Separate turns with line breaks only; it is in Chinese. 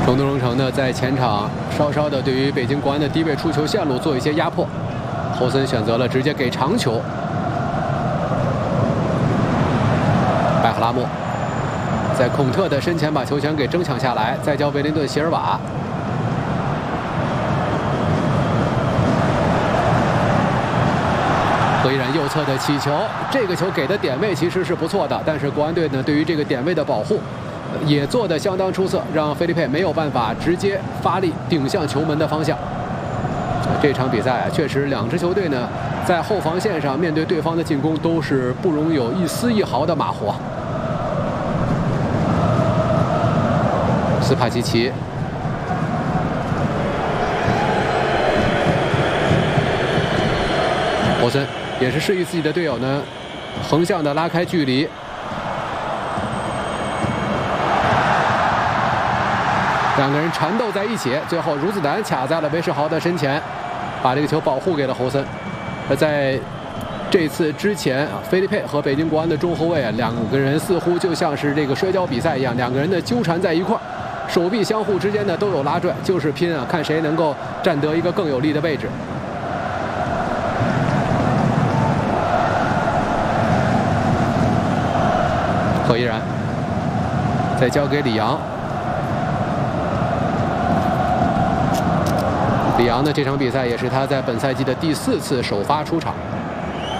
中东荣城呢，在前场稍稍的对于北京国安的低位出球线路做一些压迫，侯森选择了直接给长球。拜赫拉莫在孔特的身前把球权给争抢下来，再交维林顿·席尔瓦。何依然右侧的起球，这个球给的点位其实是不错的，但是国安队呢对于这个点位的保护也做得相当出色，让菲利佩没有办法直接发力顶向球门的方向。这场比赛啊，确实两支球队呢在后防线上面对对方的进攻都是不容有一丝一毫的马虎。斯帕基奇。侯森也是示意自己的队友呢，横向的拉开距离。两个人缠斗在一起，最后孺子弹卡在了韦世豪的身前，把这个球保护给了侯森。而在这次之前，菲利佩和北京国安的中后卫啊，两个人似乎就像是这个摔跤比赛一样，两个人的纠缠在一块儿，手臂相互之间呢都有拉拽，就是拼啊，看谁能够占得一个更有利的位置。何依然再交给李阳。李阳呢，这场比赛也是他在本赛季的第4次首发出场。